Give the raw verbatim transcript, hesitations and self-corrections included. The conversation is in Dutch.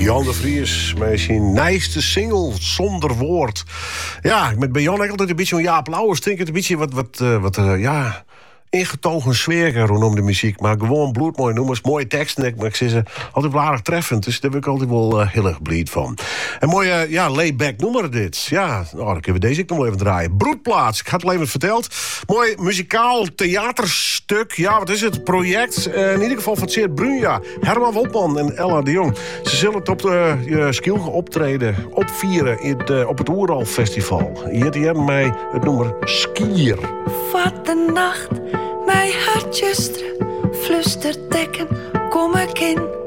Jan de Vries met zijn nijste single Zonder Woord. Ja, met bij Jan altijd een beetje een Jaap Lauwers. Denk het een beetje wat, wat, uh, wat uh, ja, ingetogen sfeer rondom de muziek. Maar gewoon bloedmooi nummers, mooie teksten. Maar ik zie ze altijd wel aardig treffend. Dus daar ben ik altijd wel uh, heel erg blij van. En mooie, ja, layback nummer dit. Ja, nou, dan kunnen we deze ook nog wel even draaien. Broedplaats, ik had het al even verteld. Mooi muzikaal theaterstuk. Ja, wat is het? Project. Uh, in ieder geval van Tjeerd Brunja, Herman Wolpman en Ella de Jong. Ze zullen het op de uh, Skielge optreden opvieren in het, uh, op het Oeral Festival. Hier hebben mij het nummer Skier. Wat de nacht, mijn hartje flustert dekken, kom ik in.